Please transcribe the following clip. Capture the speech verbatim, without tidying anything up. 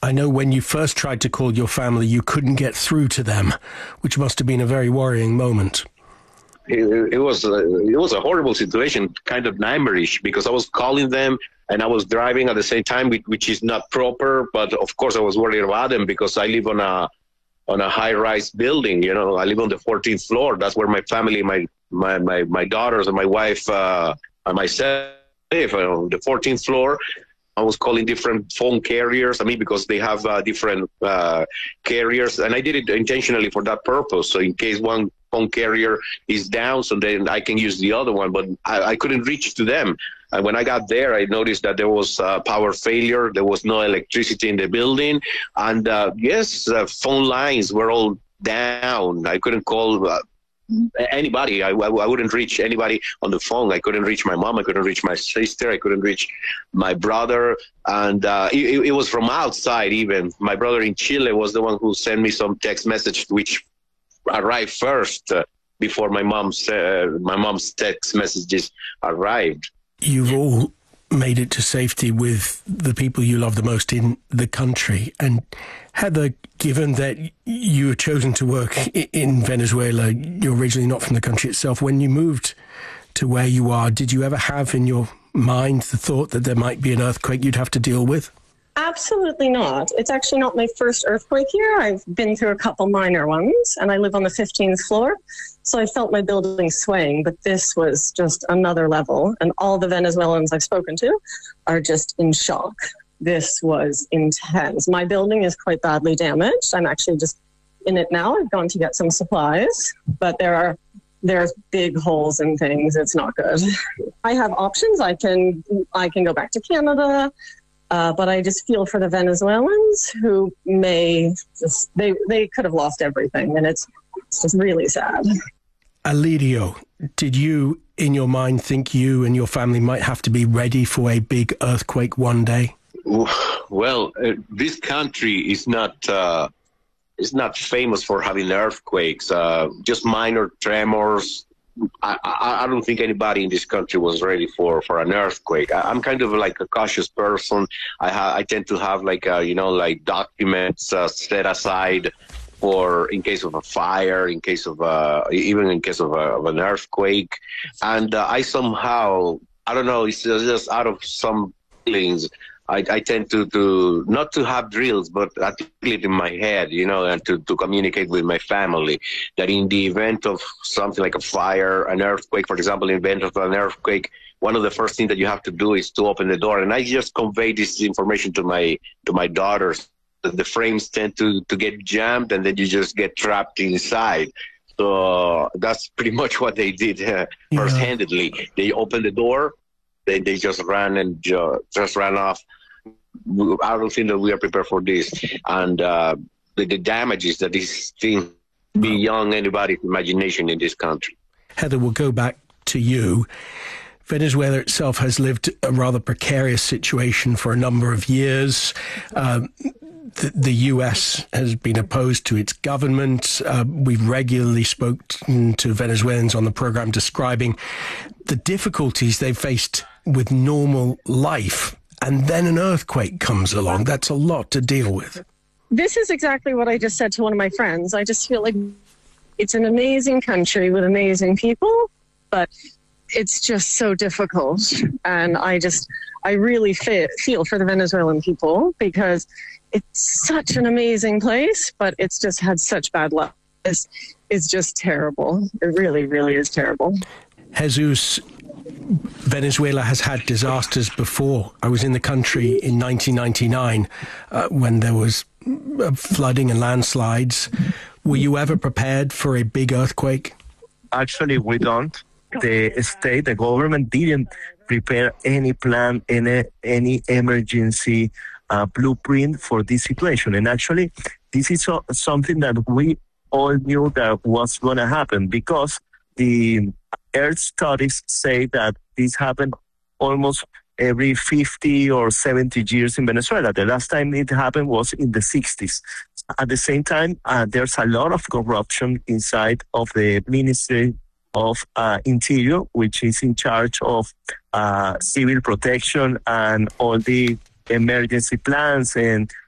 I know when you first tried to call your family, you couldn't get through to them, which must have been a very worrying moment. It, it was a, it was a horrible situation, kind of nightmarish, because I was calling them and I was driving at the same time, which is not proper. But of course, I was worried about them because I live on a on a high-rise building. You know, I live on the fourteenth floor. That's where my family, my my my, my daughters and my wife uh, and myself live, on the fourteenth floor. I was calling different phone carriers, I mean, because they have uh, different uh, carriers, and I did it intentionally for that purpose. So in case one phone carrier is down, so then I can use the other one, but I, I couldn't reach to them. And when I got there, I noticed that there was uh, power failure. There was no electricity in the building. And uh, yes, uh, phone lines were all down. I couldn't call uh, anybody. I, I, I wouldn't reach anybody on the phone. I couldn't reach my mom. I couldn't reach my sister. I couldn't reach my brother. And uh, it, it was from outside even. My brother in Chile was the one who sent me some text message, which arrived first uh, before my mom's, uh, my mom's text messages arrived. You've all made it to safety with the people you love the most in the country. And Heather, given that you were chosen to work in Venezuela, you're originally not from the country itself. When you moved to where you are, did you ever have in your mind the thought that there might be an earthquake you'd have to deal with? Absolutely not. It's actually not my first earthquake here. I've been through a couple minor ones, and I live on the fifteenth floor. So I felt my building swaying, but this was just another level. And all the Venezuelans I've spoken to are just in shock. This was intense. My building is quite badly damaged. I'm actually just in it now. I've gone to get some supplies, but there are there's big holes in things. It's not good. I have options. I can I can go back to Canada. Uh, but I just feel for the Venezuelans who may just, they, they could have lost everything. And it's, it's just really sad. Alirio, did you, in your mind, think you and your family might have to be ready for a big earthquake one day? Well, uh, this country is not, uh, is not famous for having earthquakes, uh, just minor tremors. I, I, I don't think anybody in this country was ready for, for an earthquake. I, I'm kind of like a cautious person. I ha, I tend to have like, uh, you know, like documents uh, set aside for in case of a fire, in case of uh, even in case of, a, of an earthquake. And uh, I somehow, I don't know, it's just out of some feelings. I, I tend to, to not to have drills, but I feel it in my head, you know, and to, to communicate with my family that in the event of something like a fire, an earthquake, for example, in the event of an earthquake, one of the first things that you have to do is to open the door. And I just convey this information to my to my daughters. The frames tend to, to get jammed, and then you just get trapped inside. So that's pretty much what they did uh, yeah. first-handedly. They opened the door. They they just ran and uh, just ran off. I don't think that we are prepared for this, and uh, the, the damages that this thing beyond anybody's imagination in this country. Heather, we'll go back to you. Venezuela itself has lived a rather precarious situation for a number of years. Um, the, the U S has been opposed to its government. Uh, we've regularly spoken to Venezuelans on the program describing the difficulties they've faced with normal life. And then an earthquake comes along. That's a lot to deal with. This is exactly what I just said to one of my friends. I just feel like it's an amazing country with amazing people, but it's just so difficult. And I just, I really fe- feel for the Venezuelan people because it's such an amazing place, but it's just had such bad luck. It's, it's just terrible. It really, really is terrible. Jesus, Venezuela has had disasters before. I was in the country in nineteen ninety-nine uh, when there was uh, flooding and landslides. Were you ever prepared for a big earthquake? Actually, we don't. The state, the government didn't prepare any plan, any, any emergency uh, blueprint for this situation. And actually, this is so, something that we all knew that was going to happen because the Earth studies say that this happened almost every fifty or seventy years in Venezuela. The last time it happened was in the sixties. At the same time, uh, there's a lot of corruption inside of the Ministry of uh, Interior, which is in charge of uh, civil protection and all the emergency plans and